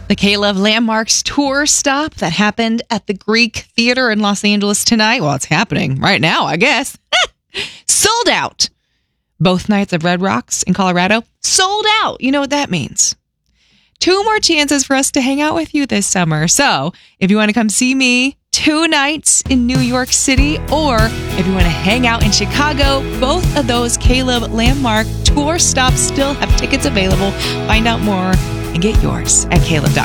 The K-Love Landmarks tour stop that happened at the Greek Theater in Los Angeles tonight. Well, it's happening right now, I guess. Sold out. Both nights of Red Rocks in Colorado, sold out. You know what that means. 2 more chances for us to hang out with you this summer. So if you want to come see me 2 nights in New York City, or if you want to hang out in Chicago, both of those K-Love Landmark tour stops still have tickets available. Find out more and get yours at klove.com.